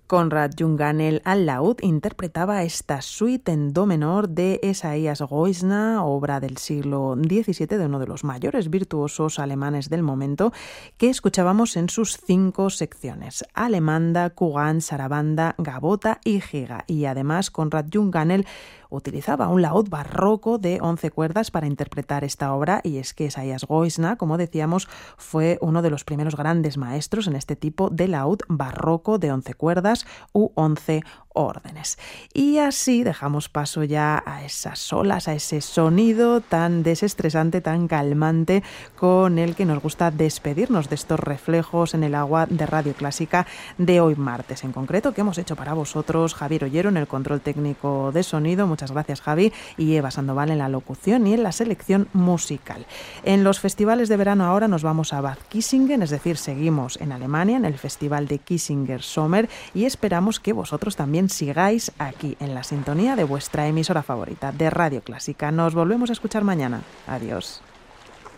Konrad Junganel al laúd interpretaba esta suite en do menor de Esaias Goisna, obra del siglo XVII de uno de los mayores virtuosos alemanes del momento, que escuchábamos en sus 5 secciones: alemanda, Kugan, sarabanda, gabota y giga. Y además Konrad Junganel utilizaba un laúd barroco de 11 cuerdas para interpretar esta obra, y es que Esaias Goisna, como decíamos, fue uno de los primeros grandes maestros en este tipo de laúd barroco de 11 cuerdas u 11 órdenes. Y así dejamos paso ya a esas olas, a ese sonido tan desestresante, tan calmante, con el que nos gusta despedirnos de estos reflejos en el agua de Radio Clásica de hoy martes, en concreto, que hemos hecho para vosotros Javier Ollero en el control técnico de sonido. Muchas gracias, Javi, y Eva Sandoval en la locución y en la selección musical. En los festivales de verano ahora nos vamos a Bad Kissingen, es decir, seguimos en Alemania en el festival de Kissinger Sommer, y esperamos que vosotros también sigáis aquí en la sintonía de vuestra emisora favorita de Radio Clásica. Nos volvemos a escuchar mañana. Adiós.